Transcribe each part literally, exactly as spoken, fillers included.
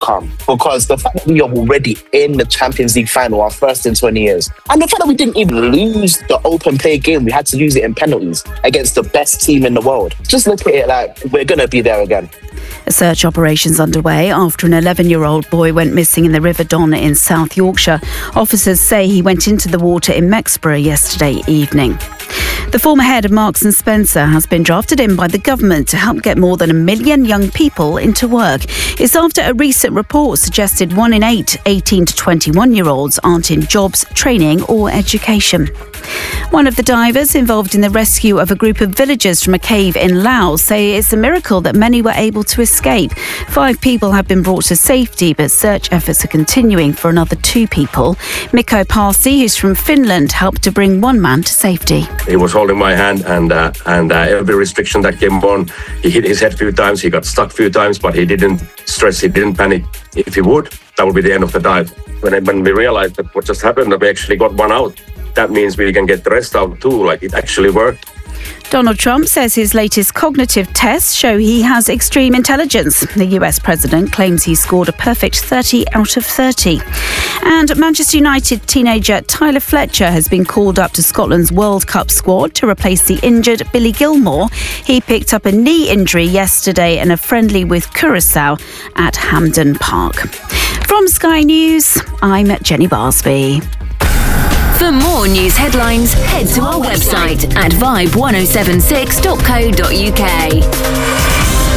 outcome, because the fact that we are already in the Champions League final, our first in twenty years, and the fact that we didn't even lose the open play game, we had to lose it in penalties against the best team in the world. Just look at it like we're going to be there again. A search operation's underway after an eleven-year-old boy went missing in the River Don in South Yorkshire. Officers say he went into the water in Mexborough yesterday evening. The former head of Marks and Spencer has been drafted in by the government to help get more than a million young people into work. It's after a recent report suggested one in eight eighteen to twenty-one-year-olds aren't in jobs, training or education. One of the divers involved in the rescue of a group of villagers from a cave in Laos say it's a miracle that many were able to escape. Five people have been brought to safety, but search efforts are continuing for another two people. Mikko Parsi, who's from Finland, helped to bring one man to safety. He was holding my hand, and uh, and uh, every restriction that came on, he hit his head a few times, he got stuck a few times, but he didn't stress, he didn't panic. If he would, that would be the end of the dive. When, when we realized that what just happened, that we actually got one out, that means we can get the rest out too, like it actually worked. Donald Trump says his latest cognitive tests show he has extreme intelligence. The U S president claims he scored a perfect thirty out of thirty. And Manchester United teenager Tyler Fletcher has been called up to Scotland's World Cup squad to replace the injured Billy Gilmore. He picked up a knee injury yesterday in a friendly with Curaçao at Hampden Park. From Sky News, I'm Jenny Barsby. For more news headlines, head to our website at vibe one oh seven six dot co dot uk.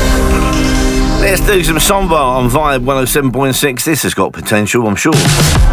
Let's do some Samba on Vibe one oh seven point six. This has got potential, I'm sure.